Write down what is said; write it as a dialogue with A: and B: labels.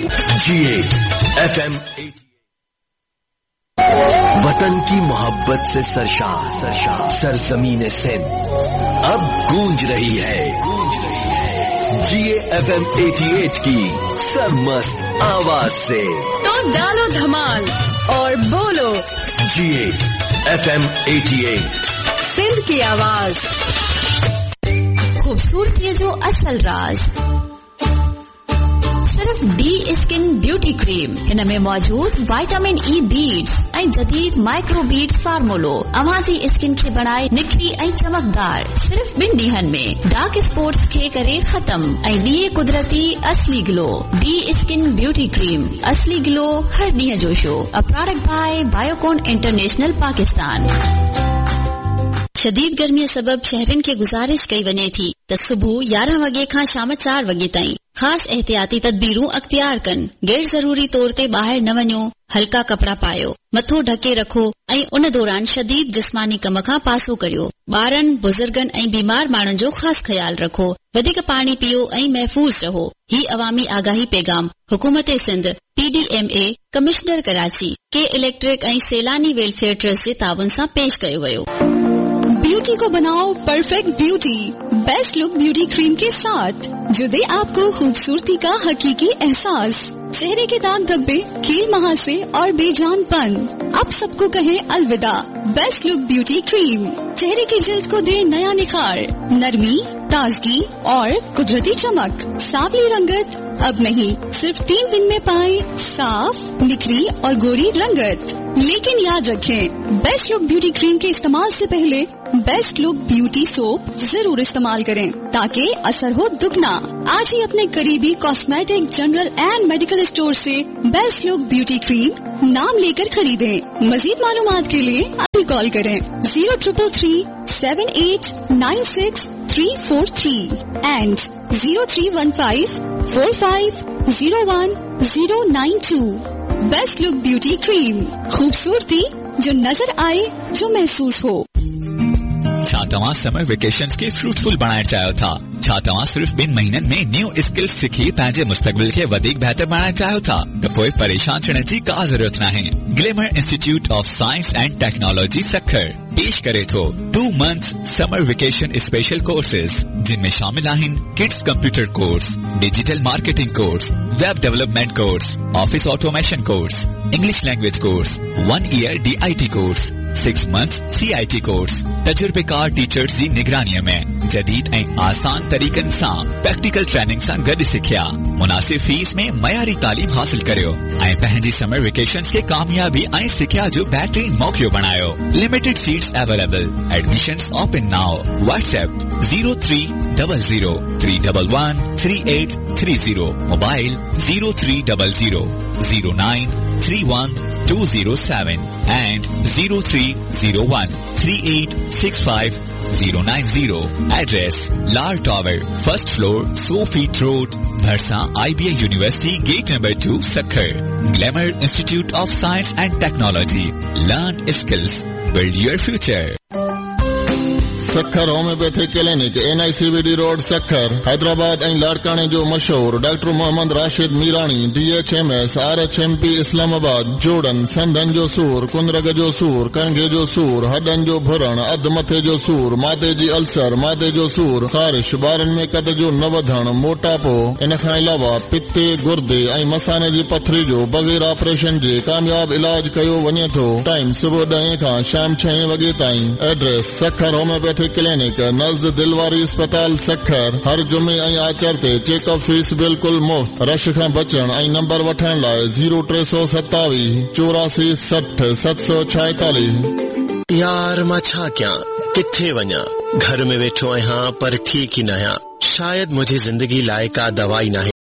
A: GA FM 88 वतन की मोहब्बत से सरशार सरजमीन सिंध अब गूंज रही है GA FM 88 की सरमस्त आवाज से।
B: तो डालो धमाल और बोलो
A: GA FM 88
B: सिंध की आवाज। खूबसूरती जो असल राज सिर्फ डी स्किन ब्यूटी क्रीम हिन में मौजूद विटामिन ई बीड्स ऐं जदीद माइक्रो बीड्स फार्मूलो अवाजी स्किन खे बनाए निखरी ऐं चमकदार सिर्फ 2 ॾींहनि में डार्क स्पॉट्स खे करे खत्म ऐं ॾिए कुदरती असली glow. D skin beauty cream असली ग्लो हर ॾींहं जो show a product by Biocon international Pakistan. शदीद गर्मी सबब शहरन के गुजारिश कई वने थी त सुबह 11 वगे खां शाम 4 वगे ताईं खास एहतियाती तदबीरूं अख्तियार कन। गैर जरूरी तौर ते बाहर न वञो, हल्का कपड़ा पायो, मथो ढके रखो ऐं उन दौरान शदीद जिस्मानी कम खां पासो करियो। ॿारनि बुजुर्गन ऐं बीमार माण्हुनि जो ख़ास ख्याल रखो। वधीक पानी पियो ऐं महफूज रहो। ही अवामी आगाही पैगाम हुकूमत सिंध PDMA कमिश्नर कराची के इलेक्ट्रिक ऐं सैलानी वेलफेयर ट्रस्ट जे ताउन सां पेश कयो वियो।
C: ब्यूटी को बनाओ perfect beauty best look beauty cream के साथ जो दे आपको खूबसूरती का हकीकी एहसास। चेहरे के दाग धब्बे, कील महासे और बेजानपन अब सबको कहे अलविदा। बेस्ट लुक ब्यूटी क्रीम चेहरे की जिल्द को दे नया निखार, नरमी, ताजगी और कुदरती चमक। सांवली रंगत अब नहीं, सिर्फ 3 दिन में पाए साफ, निखरी और गोरी रंगत। लेकिन याद रखें, बेस्ट लुक ब्यूटी क्रीम के इस्तेमाल से पहले बेस्ट लुक ब्यूटी सोप जरूर इस्तेमाल करें ताकि असर हो दुगना। आज ही अपने करीबी cosmetic, general and medical store से बेस्ट लुक ब्यूटी क्रीम नाम लेकर खरीदें। मजीद मालूमात के लिए अभी कॉल करें 0333 78 96 343 and 0315 45 01 092। Best look beauty cream, खूबसूरती जो नजर आए, जो महसूस हो।
D: छा तव्हां समर वेकेशंस खे फ्रूटफुल बणाइण चाहियो था? छा तव्हां सिर्फ 2 महीननि में न्यू स्किल्स सिखी पंहिंजे मुस्तक़बिल खे वधीक बहितर बणाइण चाहियो था? त पोइ परेशान थियण जी का ज़रूरत नाहे। Glamour institute of science and technology Sukkur पेश करे थो 2 months summer vacation special courses जिनमें शामिल आहिनि kids computer course, digital marketing course, web development course, office automation course, English language course, 1 year DIT course, 6 months CIT course. तजुर्बेकार teachers जी निगरानी में जदीद ऐं आसान तरीकन सां प्रैक्टिकल ट्रेनिंग सां गॾु सिखिया। मुनासिब फीस में मयारी तालीम हासिल करियो ऐं पंहिंजी समर वेकेशंस के कामयाबी ऐं सिखिया जो बेहतरीन मौक़ो बणायो। Limited seats available. Admissions open now. WhatsApp 0300 311 3830। Mobile 0300 09 31 207 and 0301 3865 090। Address Lar Tower, first floor, Sophie Road, Bharsa IBA University, gate number 2, Sakhar। Glamour Institute of Science and Technology. Learn skills, build your future।
E: Sukkur homeopathic clinic NICVD road Sukkur Hyderabad ऐं लाड़काने जो मशहूर doctor Mohammad Rashid Mirani DHMS RHMP Islamabad. जोड़न संधन जो सूर, कुंदरग जो सूर, कणगे जो सूर, हडन जो भुरण, अध मथे जो सूर, मादे जी अल्सर, मादे जो सूर, ख़ारिश, ॿारनि में कद जो न वधण, मोटापो, इन खां अलावा पित्ते, गुर्दे ऐं मसाने जी पथरी जो बग़ैर ऑपरेशन जे कामयाब इलाज कयो वञे थो। टाइम सुबुह 10 खां शाम 6 वगे ताईं। एड्रेस सखर होम्योपैथिक क्लिनिक नज़द दिलवारी अस्पताल सखर। हर जुमे ऐं आचर ते चेकअप फीस बिल्कुल मुफ्त। रश खां बचण ऐं नंबर वठण लाइ 0327 84 60 746।
F: यार मां छा कयां, किथे वञा? घर में वेठो आहियां पर ठीक ही न आहियां। शायद मुझे जिंदगी लाइ का दवाई नाहे।